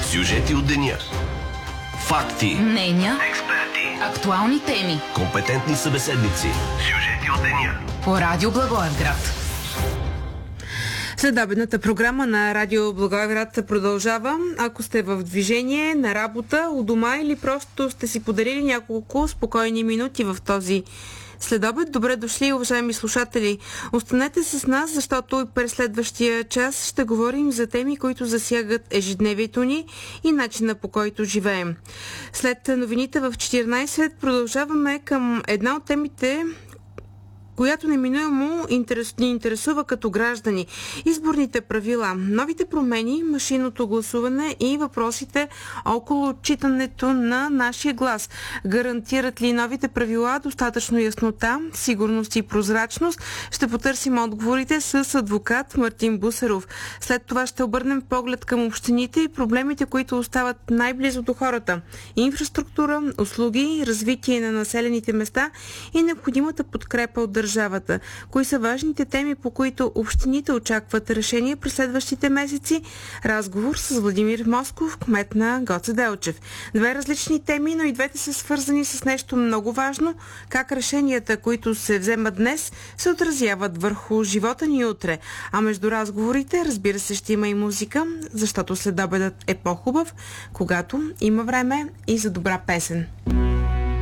Сюжети от деня. Факти. Мнения. Експерти. Актуални теми. Компетентни събеседници. Сюжети от деня. По Радио Благоевград. Следобедната програма на Радио Благоевград продължава. Ако сте в движение, на работа, у дома или просто сте си подарили няколко спокойни минути в този следобед, добре дошли, уважаеми слушатели. Останете с нас, защото и през следващия час ще говорим за теми, които засягат ежедневието ни и начина, по който живеем. След новините в 14 продължаваме към една от темите, която неминуемо ни интересува като граждани. Изборните правила, новите промени, машинното гласуване и въпросите около отчитането на нашия глас. Гарантират ли новите правила достатъчно яснота, сигурност и прозрачност? Ще потърсим отговорите с адвокат Мартин Бусеров. След това ще обърнем поглед към общините и проблемите, които остават най-близо до хората. Инфраструктура, услуги, развитие на населените места и необходимата подкрепа от държавата. Кои са важните теми, по които общините очакват решение през следващите месеци? Разговор с Владимир Москов, кмет на Гоце Делчев. Две различни теми, но и двете са свързани с нещо много важно. Как решенията, които се вземат днес, се отразяват върху живота ни утре. А между разговорите, разбира се, ще има и музика, защото следобедът е по-хубав, когато има време и за добра песен.